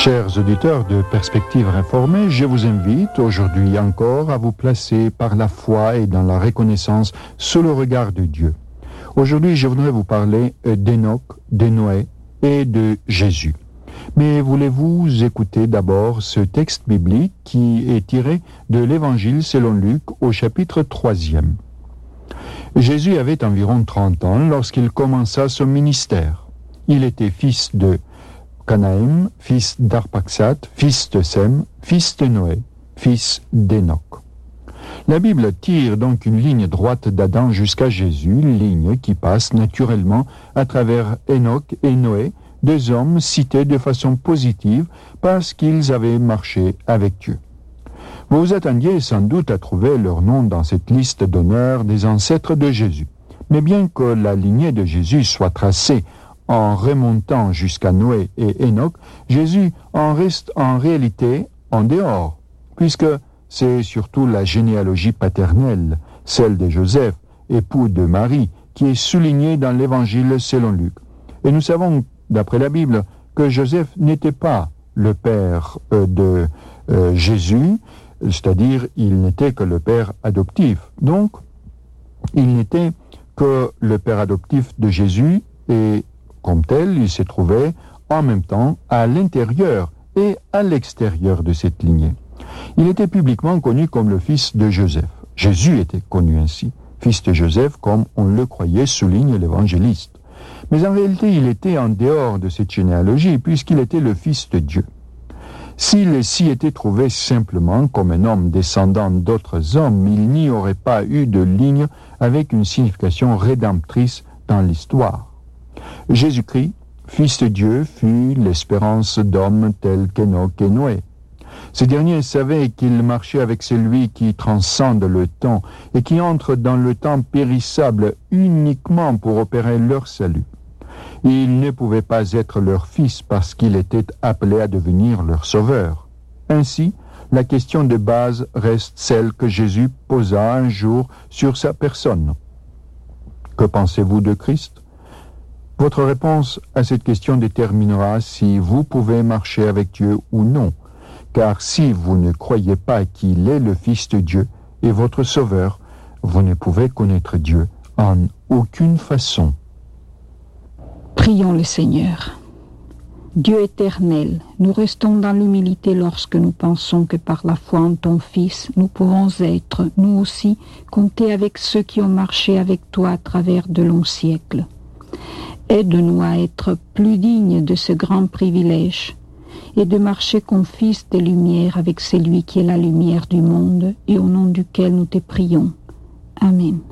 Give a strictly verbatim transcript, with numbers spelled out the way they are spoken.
Chers auditeurs de Perspectives Réformées, je vous invite aujourd'hui encore à vous placer par la foi et dans la reconnaissance sous le regard de Dieu. Aujourd'hui, je voudrais vous parler d'Enoch, de Noé et de Jésus. Mais voulez-vous écouter d'abord ce texte biblique qui est tiré de l'Évangile selon Luc au chapitre troisième. Jésus avait environ trente ans lorsqu'il commença son ministère. Il était fils de Canaïm, fils d'Arpaxad, fils de Sem, fils de Noé, fils d'Enoch. La Bible tire donc une ligne droite d'Adam jusqu'à Jésus, une ligne qui passe naturellement à travers Enoch et Noé, deux hommes cités de façon positive parce qu'ils avaient marché avec Dieu. Vous vous attendiez sans doute à trouver leur nom dans cette liste d'honneur des ancêtres de Jésus. Mais bien que la lignée de Jésus soit tracée en remontant jusqu'à Noé et Enoch, Jésus en reste en réalité en dehors, puisque c'est surtout la généalogie paternelle, celle de Joseph, époux de Marie, qui est soulignée dans l'Évangile selon Luc. Et nous savons, d'après la Bible, que Joseph n'était pas le père euh, de euh, Jésus, c'est-à-dire il n'était que le père adoptif. Donc, il n'était que le père adoptif de Jésus et comme tel, il se trouvait en même temps à l'intérieur et à l'extérieur de cette lignée. Il était publiquement connu comme le fils de Joseph. Jésus était connu ainsi, fils de Joseph, comme on le croyait, souligne l'évangéliste. Mais en réalité, il était en dehors de cette généalogie, puisqu'il était le fils de Dieu. S'il s'y était trouvé simplement comme un homme descendant d'autres hommes, il n'y aurait pas eu de ligne avec une signification rédemptrice dans l'histoire. Jésus-Christ, fils de Dieu, fut l'espérance d'hommes tels qu'Enoch et Noé. Ces derniers savaient qu'ils marchaient avec celui qui transcende le temps et qui entre dans le temps périssable uniquement pour opérer leur salut. Il ne pouvait pas être leur fils parce qu'il était appelé à devenir leur sauveur. Ainsi, la question de base reste celle que Jésus posa un jour sur sa personne. Que pensez-vous de Christ ? Votre réponse à cette question déterminera si vous pouvez marcher avec Dieu ou non, car si vous ne croyez pas qu'il est le Fils de Dieu et votre Sauveur, vous ne pouvez connaître Dieu en aucune façon. Prions le Seigneur. Dieu éternel, nous restons dans l'humilité lorsque nous pensons que par la foi en ton Fils, nous pouvons être, nous aussi, compter avec ceux qui ont marché avec toi à travers de longs siècles. Aide-nous à être plus dignes de ce grand privilège et de marcher comme fils de lumière avec celui qui est la lumière du monde et au nom duquel nous te prions. Amen.